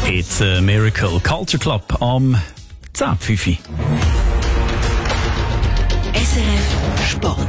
It's a Miracle. Culture Club am 10.05 Uhr. SRF Sport.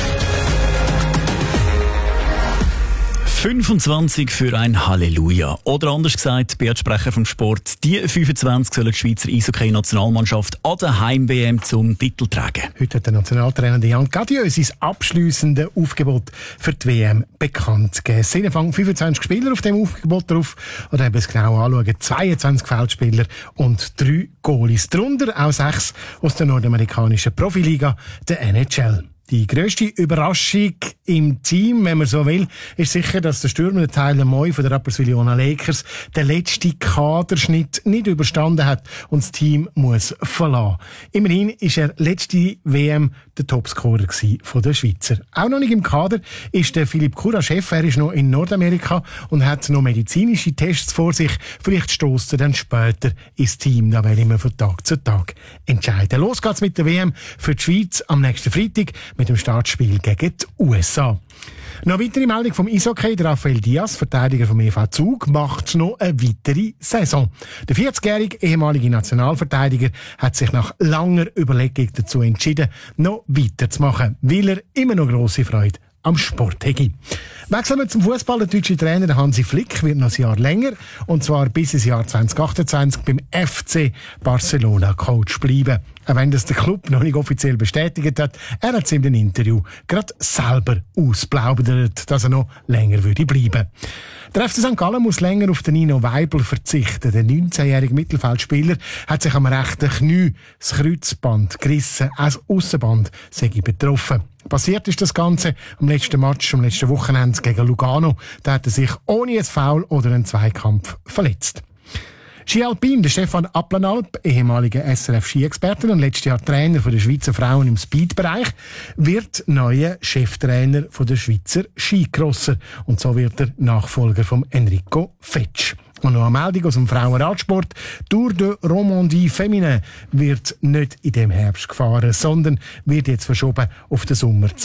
25 für ein Halleluja. Oder anders gesagt, Beat Sprecher vom Sport, die 25 sollen die Schweizer Eishockey-Nationalmannschaft an der Heim-WM zum Titel tragen. Heute hat der Nationaltrainer Jan Cadieux sein abschliessendes Aufgebot für die WM bekannt gegeben. Es sind 25 Spieler auf dem Aufgebot drauf. Oder eben es genau anschauen, 22 Feldspieler und 3 Goalies. Darunter auch 6 aus der nordamerikanischen Profiliga, der NHL. Die grösste Überraschung im Team, wenn man so will, ist sicher, dass der Stürmer Tyler Moy von der Rapperswil Lakers den letzten Kaderschnitt nicht überstanden hat und das Team muss verlassen. Immerhin ist er letzte WM der Topscorer von der Schweizer. Auch noch nicht im Kader ist der Philipp Kura-Chef. Er ist noch in Nordamerika und hat noch medizinische Tests vor sich. Vielleicht stößt er dann später ins Team. Da werden wir von Tag zu Tag entscheiden. Los geht's mit der WM für die Schweiz am nächsten Freitag mit dem Startspiel gegen die USA. Noch eine weitere Meldung vom Eishockey. Der Rafael Diaz, Verteidiger vom EV Zug, macht noch eine weitere Saison. Der 40-jährige ehemalige Nationalverteidiger hat sich nach langer Überlegung dazu entschieden, noch weiterzumachen, weil er immer noch grosse Freude am Sport hätte. Wechseln wir zum Fußball. Der deutsche Trainer Hansi Flick wird noch ein Jahr länger, und zwar bis ins Jahr 2028 beim FC Barcelona Coach bleiben. Auch wenn das der Club noch nicht offiziell bestätigt hat, er hat es in einem Interview gerade selber ausplaudert, dass er noch länger würde bleiben. Der FC St. Gallen muss länger auf den Nino Weibel verzichten. Der 19-jährige Mittelfeldspieler hat sich am rechten Knie das Kreuzband gerissen, auch das Aussenband sei betroffen. Passiert ist das Ganze am letzten Match, am letzten Wochenende gegen Lugano. Da hat er sich ohne ein Foul oder einen Zweikampf verletzt. Ski Alpin, der Stefan Applanalp, ehemaliger SRF-Ski-Experte und letztes Jahr Trainer der Schweizer Frauen im Speed-Bereich, wird neuer Cheftrainer der Schweizer Skicrosser. Und so wird er Nachfolger von Enrico Fetsch. Und noch eine Meldung aus dem Frauenradsport. Tour de Romandie Féminin wird nicht in dem Herbst gefahren, sondern wird jetzt verschoben auf den Sommer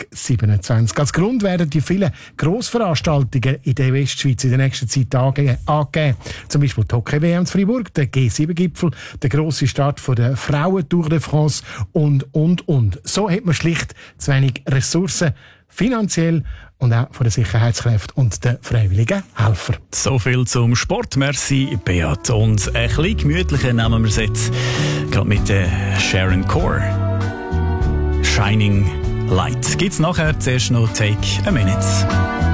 2027. Als Grund werden die vielen Grossveranstaltungen in der Westschweiz in der nächsten Zeit angegeben. Zum Beispiel die Hockey-WM in Fribourg, der G7-Gipfel, der grosse Start von der Frauen-Tour de France und. So hat man schlicht zu wenig Ressourcen, finanziell und auch von den Sicherheitskräften und den freiwilligen Helfern. So viel zum Sport. Merci, Beat. Und ein bisschen gemütlicher nehmen wir es jetzt. Gerade mit Sharon Core. Shining Light. Gibt's nachher zuerst noch Take a Minute.